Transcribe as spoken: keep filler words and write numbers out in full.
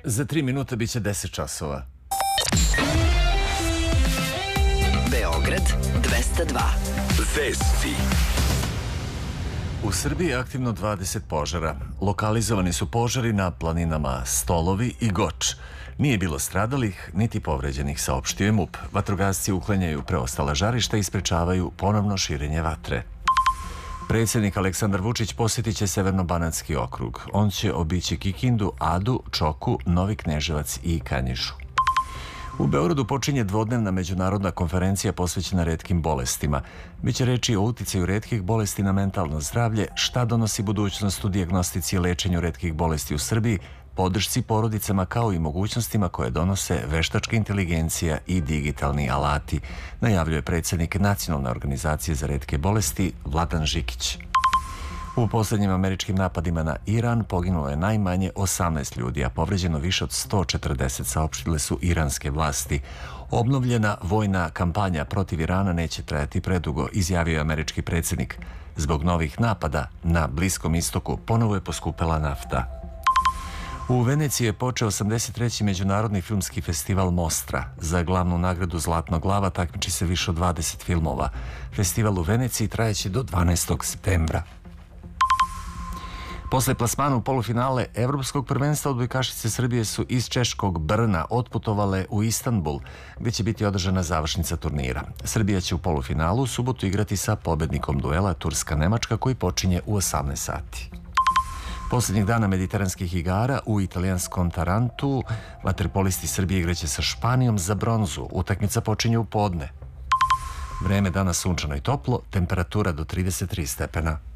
Za tri minuta biće deset časova. Beograd dvesta dva. Vesti. U Srbiji je aktivno dvadeset požara. Lokalizovani su požari na planinama Stolovi i Goč. Nije bilo stradalih, niti povređenih, saopštio je MUP. Vatrogasci uklanjaju preostala žarišta i sprečavaju ponovno širenje vatre. Predsjednik Aleksandar Vučić posjetit će Severno-banatski okrug. On će obići Kikindu, Adu, Čoku, Novi Kneževac i Kanjižu. U Beogradu počinje dvodnevna međunarodna konferencija posvećena retkim bolestima. Biće reči o uticaju retkih bolesti na mentalno zdravlje, šta donosi budućnost u dijagnostici i lečenju retkih bolesti u Srbiji, podršci porodicama kao i mogućnostima koje donose veštačka inteligencija i digitalni alati, najavljuje predsjednik Nacionalne organizacije za retke bolesti Vladan Žikić. U posljednjim američkim napadima na Iran poginulo je najmanje osamnaest ljudi, a povređeno više od sto četrdeset, saopštile su iranske vlasti. Obnovljena vojna kampanja protiv Irana neće trajati predugo, izjavio je američki predsjednik. Zbog novih napada na Bliskom istoku ponovo je poskupela nafta. U Veneciji je počeo osamdeset treći Međunarodni filmski festival Mostra. Za glavnu nagradu Zlatna glava takmiči se više od dvadeset filmova. Festival u Veneciji trajeće do dvanaestog septembra. Posle plasmana u polufinale Evropskog prvenstva odbojkašice Srbije su iz češkog Brna otputovale u Istanbul, gdje će biti održana završnica turnira. Srbija će u polufinalu u subotu igrati sa pobednikom duela Turska-Nemačka koji počinje u osamnaest sati. Posljednjih dana mediteranskih igara u italijanskom Tarantu vaterpolisti Srbije igraće sa Španijom za bronzu. Utakmica počinje u podne. Vreme danas sunčano i toplo, temperatura do trideset tri stepena.